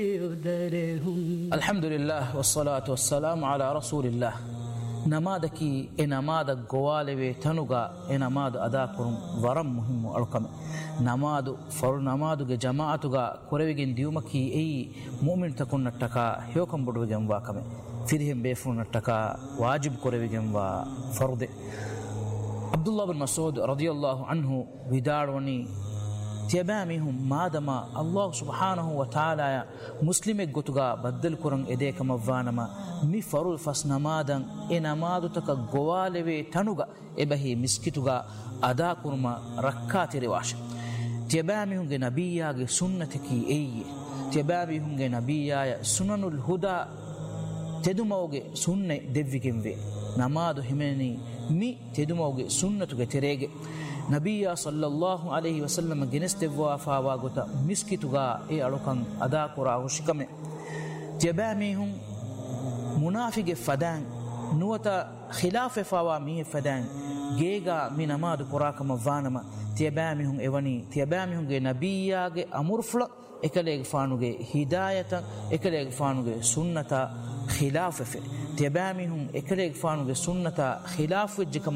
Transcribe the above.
الحمد لله والصلاة والسلام على رسول الله. نمادكي نماد غوالوي تنوغا نماد ادا كرم ورم مهم الكم نماد فر نمادوغ جماعتوغا كوريگين ديومكي اي مؤمن تكون نتكا هيوكم بدوگم واكم فيرهم بيفون نتكا واجب كوريگم وا فرض. عبد الله بن مسعود رضي الله عنه وداروني تيباميهم مادما الله سبحانه وتعالى مسلم گوتوغا بدل كورن اديكم وانما مي فرول فس نمادن نمادو تك غوالوي تنوغا ابهي مسكيتوغا ادا كورما ركعات رواش تيباميهم نبيياගේ سنتكي اي تيباميهم نبييا سنن الهدى تدموගේ سنة ديفيگم وي نمادو همني مي تدموගේ سنتوگه تريگه نبيا صلى الله عليه وسلم جنستوا فاوا غوتا مسكيتوغا اي الوكان ادا كورا وشكم جباميهم منافق فدان نوتا خلاف فاوا مي فدان جيغا من نماد كوراكم وانما تيباميهم ايوني تيباميهم نبياගේ امرفل එකලේග ෆානුගේ හිදායත එකලේග ෆානුගේ සුන්නත ඛිලාෆ ෆෙ තෙබෑමිහුම් එකලේග ෆානුගේ සුන්නත ඛිලාෆ වෙජ්ජකම